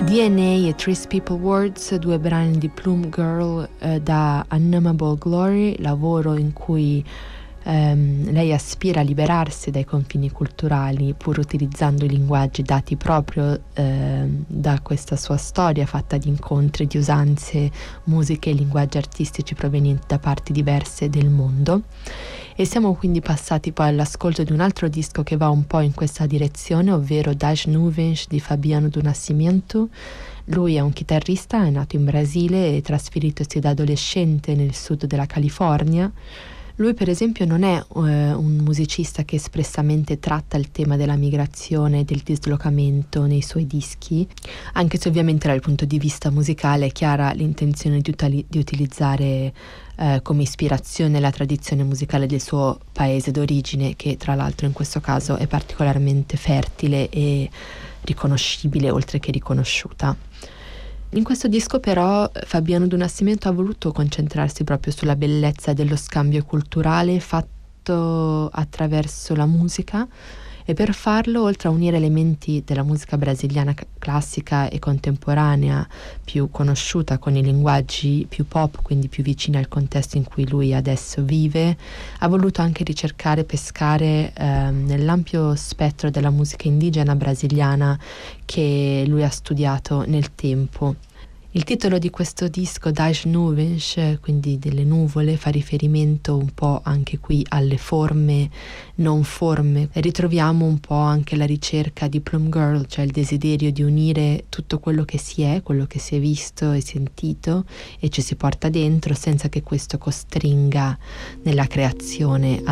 DNA e Trees People Words, due brani di Plume Girl da Unnamable Glory, lavoro in cui lei aspira a liberarsi dai confini culturali pur utilizzando i linguaggi dati proprio da questa sua storia fatta di incontri, di usanze, musiche e linguaggi artistici provenienti da parti diverse del mondo. E siamo quindi passati poi all'ascolto di un altro disco che va un po' in questa direzione, ovvero Das Nuvens di Fabiano do Nascimento. Lui è un chitarrista, è nato in Brasile e trasferitosi da adolescente nel sud della California. Lui per esempio non è un musicista che espressamente tratta il tema della migrazione e del dislocamento nei suoi dischi, anche se ovviamente dal punto di vista musicale è chiara l'intenzione di utilizzare come ispirazione la tradizione musicale del suo paese d'origine, che tra l'altro in questo caso è particolarmente fertile e riconoscibile oltre che riconosciuta. In questo disco però Fabiano do Nascimento ha voluto concentrarsi proprio sulla bellezza dello scambio culturale fatto attraverso la musica, e per farlo, oltre a unire elementi della musica brasiliana classica e contemporanea più conosciuta con i linguaggi più pop, quindi più vicini al contesto in cui lui adesso vive, ha voluto anche ricercare e pescare nell'ampio spettro della musica indigena brasiliana che lui ha studiato nel tempo. Il titolo di questo disco, Das Nuvens, quindi delle nuvole, fa riferimento un po' anche qui alle forme non forme. Ritroviamo un po' anche la ricerca di Plume Girl, cioè il desiderio di unire tutto quello che si è, quello che si è visto e sentito e ci si porta dentro senza che questo costringa nella creazione